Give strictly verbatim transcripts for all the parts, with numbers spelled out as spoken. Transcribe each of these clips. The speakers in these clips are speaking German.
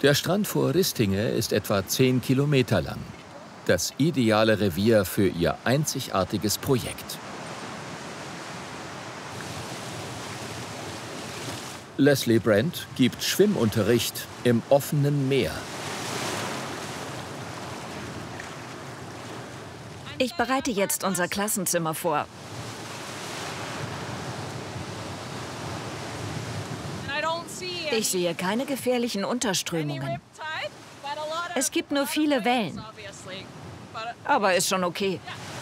Der Strand vor Ristinge ist etwa zehn Kilometer lang. Das ideale Revier für ihr einzigartiges Projekt. Leslie Brent gibt Schwimmunterricht im offenen Meer. Ich bereite jetzt unser Klassenzimmer vor. Ich sehe keine gefährlichen Unterströmungen. Es gibt nur viele Wellen. Aber ist schon okay.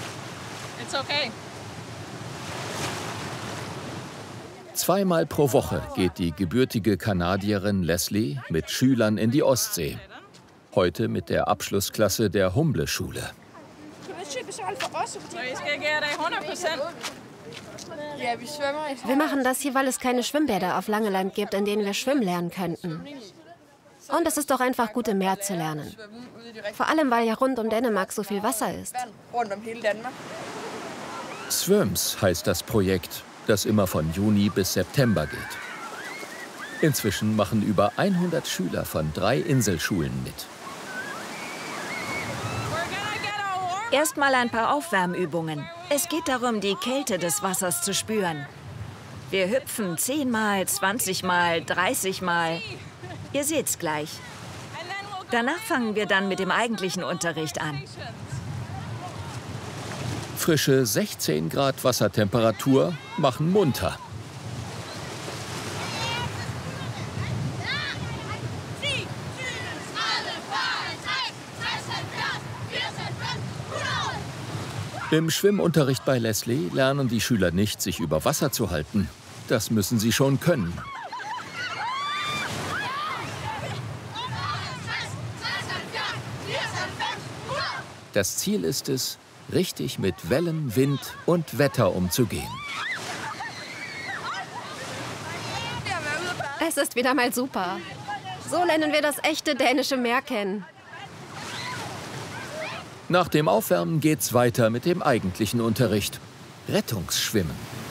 Zweimal pro Woche geht die gebürtige Kanadierin Leslie mit Schülern in die Ostsee. Heute mit der Abschlussklasse der Humble-Schule. Wir machen das hier, weil es keine Schwimmbäder auf Langeland gibt, in denen wir schwimmen lernen könnten. Und es ist doch einfach gut, im Meer zu lernen. Vor allem, weil ja rund um Dänemark so viel Wasser ist. Swims heißt das Projekt, das immer von Juni bis September geht. Inzwischen machen über hundert Schüler von drei Inselschulen mit. Erstmal ein paar Aufwärmübungen. Es geht darum, die Kälte des Wassers zu spüren. Wir hüpfen zehnmal, zwanzigmal, dreißigmal. Ihr seht's gleich. Danach fangen wir dann mit dem eigentlichen Unterricht an. Frische sechzehn Grad Wassertemperatur machen munter. Im Schwimmunterricht bei Leslie lernen die Schüler nicht, sich über Wasser zu halten. Das müssen sie schon können. Das Ziel ist es, richtig mit Wellen, Wind und Wetter umzugehen. Es ist wieder mal super. So lernen wir das echte dänische Meer kennen. Nach dem Aufwärmen geht's weiter mit dem eigentlichen Unterricht: Rettungsschwimmen.